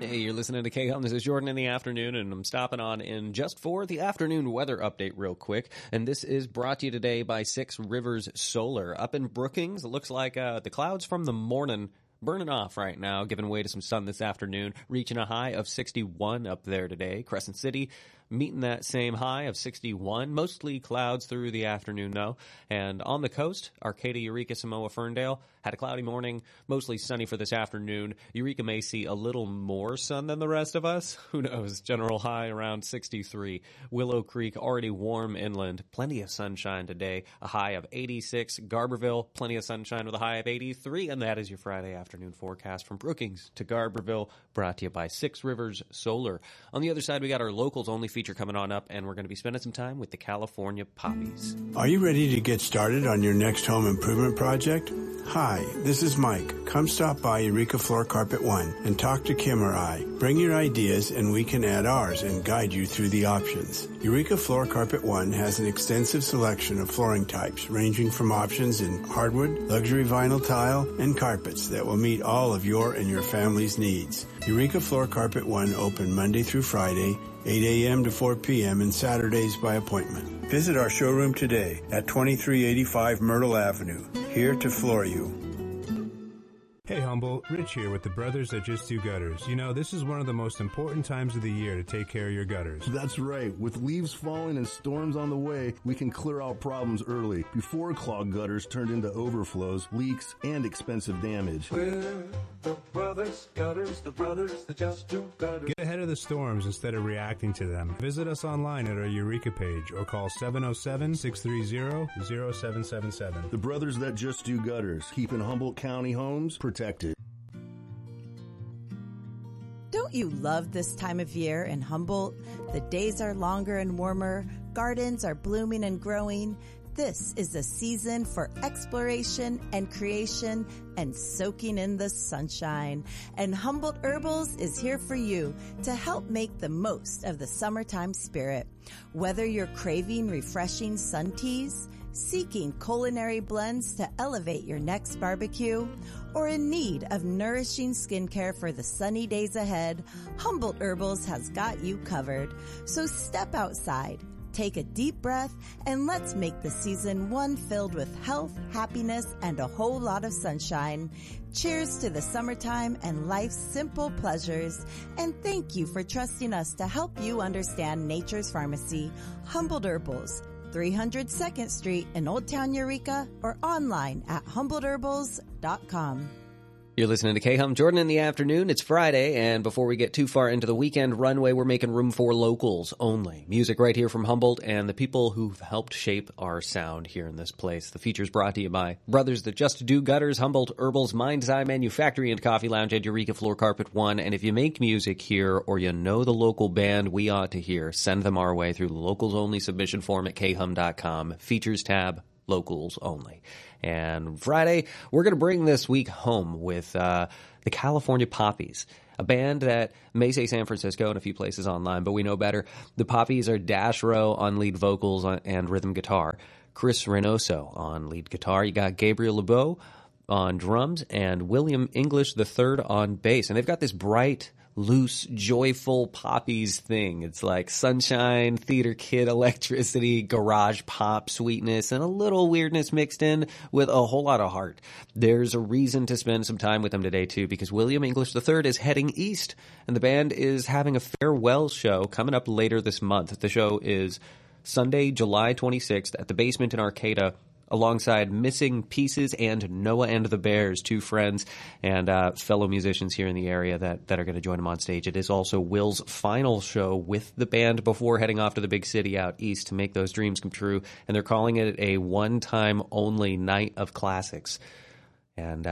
Hey, you're listening to KHUM. This is Jordan in the afternoon, and I'm stopping on in just for the afternoon weather update real quick. And this is brought to you today by Six Rivers Solar. Up in Brookings, it looks like the clouds from the morning burning off right now, giving way to some sun this afternoon, reaching a high of 61 up there today. Crescent City meeting that same high of 61. Mostly clouds through the afternoon, though. And on the coast, Arcata, Eureka, Samoa, Ferndale had a cloudy morning, mostly sunny for this afternoon. Eureka may see a little more sun than the rest of us. Who knows? General high around 63. Willow Creek already warm inland. Plenty of sunshine today. A high of 86. Garberville, plenty of sunshine with a high of 83. And that is your Friday afternoon forecast from Brookings to Garberville, brought to you by Six Rivers Solar. On the other side, we got our locals only feature coming on up, and we're going to be spending some time with the California Poppies. Are you ready to get started on your next home improvement project? Hi, this is Mike. Come stop by Eureka Floor Carpet One and talk to Kim or I. Bring your ideas and we can add ours and guide you through the options. Eureka Floor Carpet One has an extensive selection of flooring types ranging from options in hardwood, luxury vinyl tile, and carpets that will meet all of your and your family's needs. Eureka Floor Carpet One open Monday through Friday, 8 a.m. to 4 p.m. and Saturdays by appointment. Visit our showroom today at 2385 Myrtle Avenue, here to floor you. Hey Humboldt, Rich here with the Brothers That Just Do Gutters. You know, this is one of the most important times of the year to take care of your gutters. That's right. With leaves falling and storms on the way, we can clear out problems early, before clogged gutters turned into overflows, leaks, and expensive damage. We're the Brothers Gutters, the Brothers That Just Do Gutters. Get ahead of the storms instead of reacting to them. Visit us online at our Eureka page or call 707-630-0777. The Brothers That Just Do Gutters, keeping Humboldt County homes protected. Don't you love this time of year in Humboldt? The days are longer and warmer, gardens are blooming and growing. This is a season for exploration and creation and soaking in the sunshine. And Humboldt Herbals is here for you to help make the most of the summertime spirit. Whether you're craving refreshing sun teas, seeking culinary blends to elevate your next barbecue, or in need of nourishing skincare for the sunny days ahead, Humboldt Herbals has got you covered. So step outside, take a deep breath, and let's make the season one filled with health, happiness, and a whole lot of sunshine. Cheers to the summertime and life's simple pleasures. And thank you for trusting us to help you understand nature's pharmacy, Humboldt Herbals. 300 2nd Street in Old Town Eureka, or online at HumboldtHerbals.com. You're listening to KHUM, Jordan in the afternoon. It's Friday, and before we get too far into the weekend runway, we're making room for locals only. Music right here from Humboldt and the people who've helped shape our sound here in this place. The feature's brought to you by Brothers That Just Do Gutters, Humboldt Herbals, Mind's Eye Manufactory and Coffee Lounge at Eureka Floor Carpet One. And if you make music here or you know the local band we ought to hear, send them our way through the locals only submission form at khum.com. Features tab, locals only. And Friday, we're going to bring this week home with the California Poppies, a band that may say San Francisco and a few places online, but we know better. The Poppies are Dash Rowe on lead vocals and rhythm guitar, Chris Reynoso on lead guitar. You got Gabriel LeBeau on drums and William English III on bass. And they've got this bright, loose, joyful Poppies thing. It's like sunshine, theater kid electricity, garage pop sweetness, and a little weirdness mixed in with a whole lot of heart. There's a reason to spend some time with them today, too, because William English III is heading east, and the band is having a farewell show coming up later this month. The show is Sunday, July 26th at the Basement in Arcata, alongside Missing Pieces and Noah and the Bears, two friends and fellow musicians here in the area that are going to join him on stage. It is also Will's final show with the band before heading off to the big city out east to make those dreams come true, and they're calling it a one-time only night of classics. And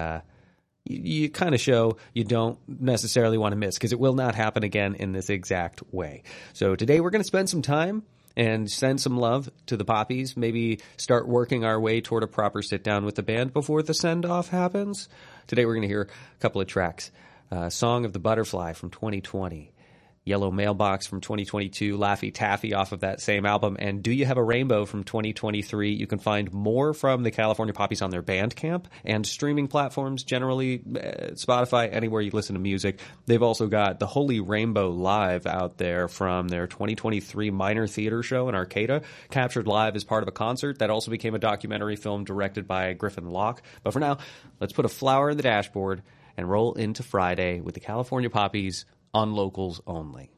you kind of show you don't necessarily want to miss, because it will not happen again in this exact way. So today we're going to spend some time and send some love to the Poppies, maybe start working our way toward a proper sit-down with the band before the send-off happens. Today we're going to hear a couple of tracks. Song of the Butterfly from 2020, Yellow Mailbox from 2022, Laffy Taffy off of that same album, and Do You Have a Rainbow from 2023. You can find more from the California Poppies on their Bandcamp and streaming platforms, generally Spotify, anywhere you listen to music. They've also got the Holy Rainbow Live out there from their 2023 minor theater show in Arcata, captured live as part of a concert that also became a documentary film directed by Griffin Locke. But for now, let's put a flower in the dashboard and roll into Friday with the California Poppies on Locals Only.